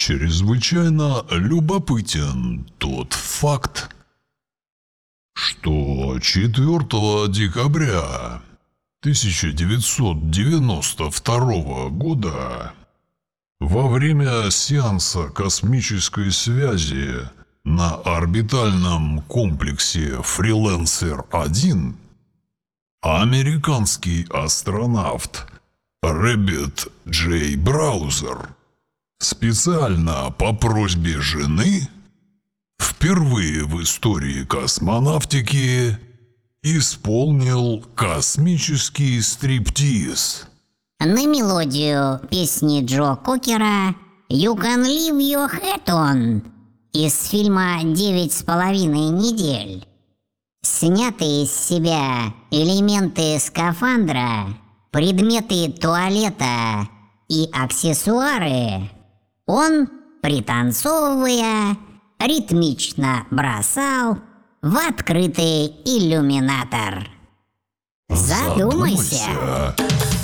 Чрезвычайно любопытен тот факт, что 4 декабря 1992 года во время сеанса космической связи на орбитальном комплексе «Фрилансер-1» американский астронавт Рэббит Джей Браузер специально по просьбе жены впервые в истории космонавтики исполнил космический стриптиз на мелодию песни Джо Кокера «You Can Leave Your Hat On» из фильма «9,5 недель». Снятые из себя элементы скафандра, предметы туалета и аксессуары он, пританцовывая, ритмично бросал в открытый иллюминатор. Задумайся.